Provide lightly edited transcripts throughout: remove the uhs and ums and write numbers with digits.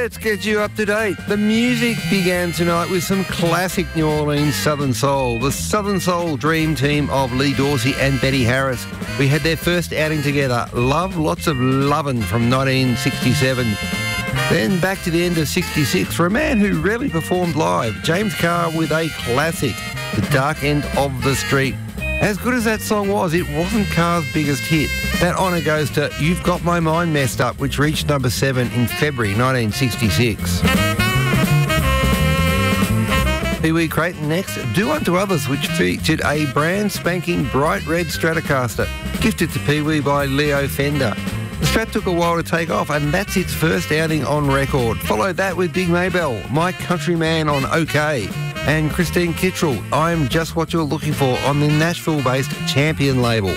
Let's get you up to date. The music began tonight with some classic New Orleans Southern Soul. The Southern Soul dream team of Lee Dorsey and Betty Harris. We had their first outing together, Love Lots of Lovin' from 1967. Then back to the end of 66 for a man who rarely performed live, James Carr with a classic, The Dark End of the Street. As good as that song was, it wasn't Carr's biggest hit. That honour goes to You've Got My Mind Messed Up, which reached number 7 in February 1966. Pee Wee Creighton next, Do Unto Others, which featured a brand spanking bright red Stratocaster, gifted to Pee Wee by Leo Fender. The Strat took a while to take off, and that's its first outing on record. Followed that with Big Maybelle, My Countryman on OK, and Christine Kittrell, I'm Just What You're Looking For on the Nashville-based Champion label.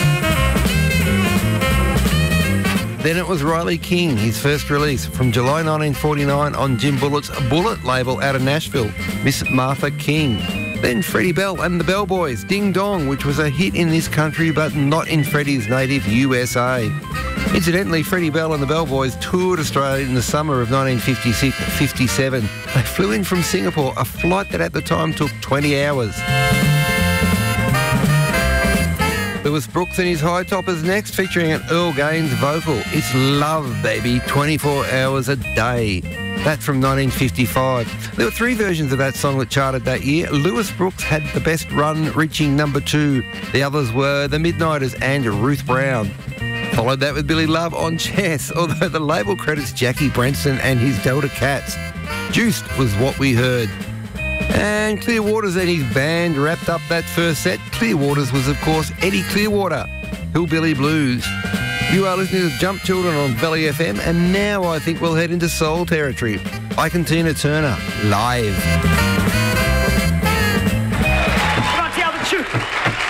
Then it was Riley King, his first release from July 1949 on Jim Bullett's Bullet label out of Nashville, Miss Martha King. Then Freddie Bell and the Bell Boys, Ding Dong, which was a hit in this country but not in Freddie's native USA. Incidentally, Freddie Bell and the Bell Boys toured Australia in the summer of 1956-57. They flew in from Singapore, a flight that at the time took 20 hours. Lewis Brooks and his High Toppers next, featuring an Earl Gaines vocal. It's Love, Baby, 24 hours a day. That's from 1955. There were 3 versions of that song that charted that year. Lewis Brooks had the best run, reaching number 2. The others were The Midnighters and Ruth Brown. Followed that with Billy Love on Chess, although the label credits Jackie Branson and his Delta Cats. Juiced was what we heard. And Clear Waters and his band wrapped up that first set. Clear Waters was, of course, Eddie Clearwater, Hillbilly Blues. You are listening to Jump Children on Valley FM, and now I think we'll head into soul territory. Ike and Tina Turner, live.